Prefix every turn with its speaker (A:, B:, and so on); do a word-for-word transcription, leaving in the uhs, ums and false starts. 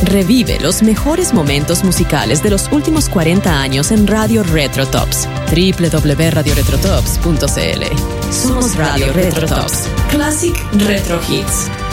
A: Revive los mejores momentos musicales de los últimos cuarenta años en Radio Retro Tops. doble u doble u doble u punto radio retro tops punto c l. Somos Radio Retro Tops. Classic Retro Hits.